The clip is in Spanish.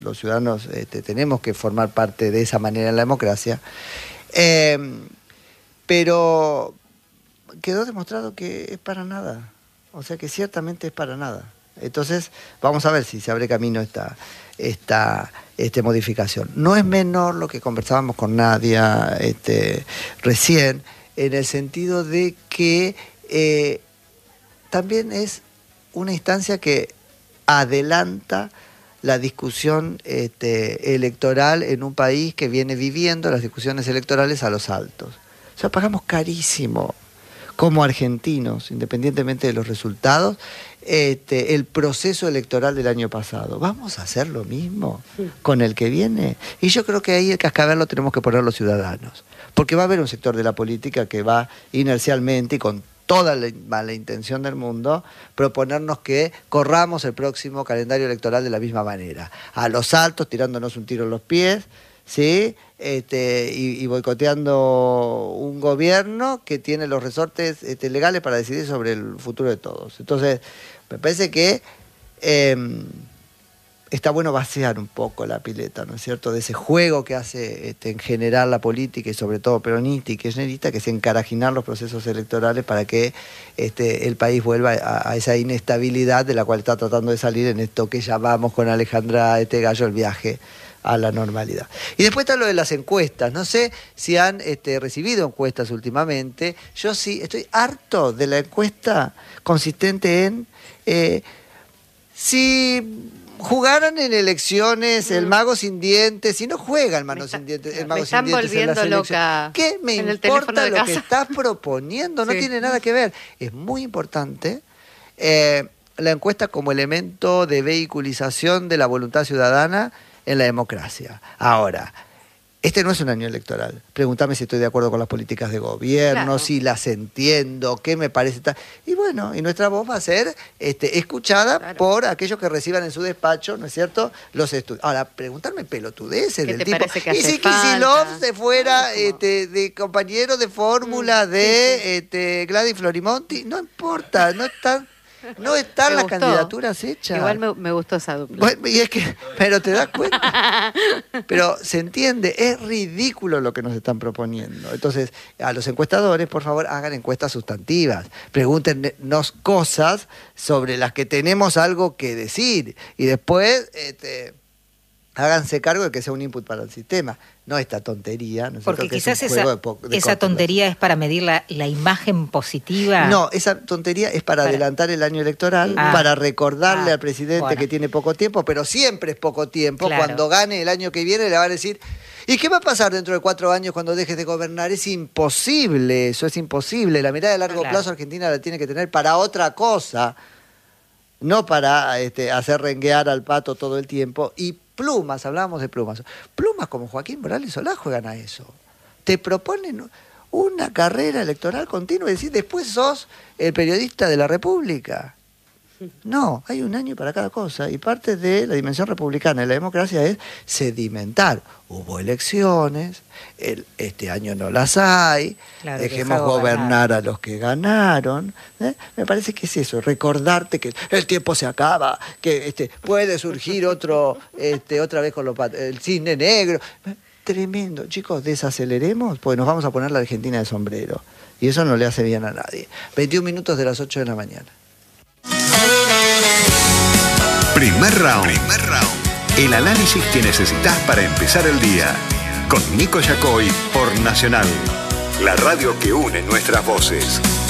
los ciudadanos tenemos que formar parte de esa manera en la democracia, pero quedó demostrado que es para nada, o sea que ciertamente es para nada. Entonces vamos a ver si se abre camino esta modificación. No es menor lo que conversábamos con Nadia recién, en el sentido de que también es una instancia que adelanta la discusión electoral en un país que viene viviendo las discusiones electorales a los altos. O sea, pagamos carísimo como argentinos, independientemente de los resultados, el proceso electoral del año pasado. ¿Vamos a hacer lo mismo con el que viene? Y yo creo que ahí el cascabel lo tenemos que poner los ciudadanos, porque va a haber un sector de la política que va inercialmente y con toda la mala intención del mundo, proponernos que corramos el próximo calendario electoral de la misma manera. A los altos, tirándonos un tiro en los pies, ¿sí? Y boicoteando un gobierno que tiene los resortes legales para decidir sobre el futuro de todos. Entonces, me parece que está bueno vaciar un poco la pileta, ¿no es cierto?, de ese juego que hace en general la política y sobre todo peronista y kirchnerista, que es encarajinar los procesos electorales para que el país vuelva a esa inestabilidad de la cual está tratando de salir en esto que llamamos con Alejandra Gallo el viaje a la normalidad. Y después está lo de las encuestas. No sé si han recibido encuestas últimamente. Yo sí, estoy harto de la encuesta consistente en si jugaran en elecciones el mago sin dientes, si no juega el mago sin dientes en las elecciones, ¿qué me importa lo que estás proponiendo? No tiene nada que ver. Es muy importante la encuesta como elemento de vehiculización de la voluntad ciudadana en la democracia. Ahora, este no es un año electoral. Pregúntame si estoy de acuerdo con las políticas de gobierno, claro, si las entiendo, qué me parece. Y bueno, y nuestra voz va a ser escuchada, claro, por aquellos que reciban en su despacho, ¿no es cierto?, los estudios. Ahora, preguntarme pelotudeces del tipo. Y si Kicillof se fuera de compañero de fórmula de Gladys Florimonti, no importa, no están las candidaturas hechas. Igual me gustó esa dupla. Bueno, y es que, pero te das cuenta. Pero se entiende, es ridículo lo que nos están proponiendo. Entonces, a los encuestadores, por favor, hagan encuestas sustantivas. Pregúntenos cosas sobre las que tenemos algo que decir. Y después háganse cargo de que sea un input para el sistema. No esta tontería, ¿no es porque cierto? quizás de esa tontería es para medir la imagen positiva. No, esa tontería es para adelantar el año electoral, para recordarle al presidente que tiene poco tiempo, pero siempre es poco tiempo. Claro. Cuando gane el año que viene le van a decir, ¿y qué va a pasar dentro de 4 años cuando dejes de gobernar? Es imposible, eso es imposible. La mirada de largo plazo Argentina la tiene que tener para otra cosa, no para hacer renguear al pato todo el tiempo. Y plumas, hablábamos de plumas. Plumas como Joaquín Morales Solá juegan a eso. Te proponen una carrera electoral continua y decís, después sos el periodista de la República. No, hay un año para cada cosa y parte de la dimensión republicana de la democracia es sedimentar. Hubo elecciones, este año no las hay, claro, dejemos gobernar a los que ganaron. Me parece que es eso, recordarte que el tiempo se acaba, que puede surgir otra vez con el cisne negro. Tremendo, chicos, desaceleremos, pues nos vamos a poner la Argentina de sombrero. Y eso no le hace bien a nadie. 21 minutos de las 8 de la mañana. Primer round. El análisis que necesitas para empezar el día. Con Nico Yacoy por Nacional, la radio que une nuestras voces.